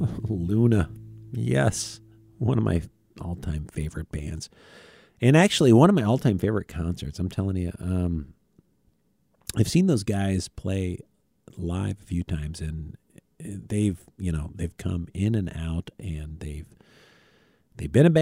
Luna. Yes. One of my all-time favorite bands. And actually, one of my all-time favorite concerts. I'm telling you, I've seen those guys play live a few times, and they've come in and out, and they've been a